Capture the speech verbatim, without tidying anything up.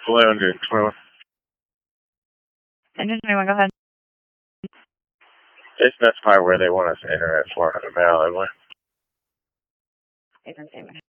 Hello, Engine twenty-one. Engine twenty-one, go ahead. They specify where they want us to enter at four hundred mile, anyway. Agent statement.